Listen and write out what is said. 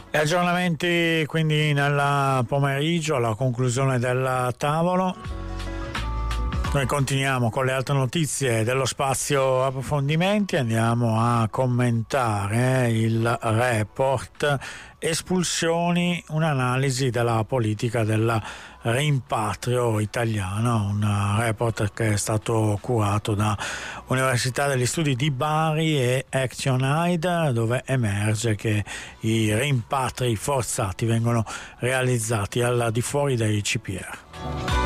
E aggiornamenti quindi nel pomeriggio, alla conclusione del tavolo. Noi continuiamo con le altre notizie dello spazio approfondimenti, andiamo a commentare il report Espulsioni, un'analisi della politica del rimpatrio italiano, un report che è stato curato da Università degli Studi di Bari e Action Aid, dove emerge che i rimpatri forzati vengono realizzati al di fuori dei CPR.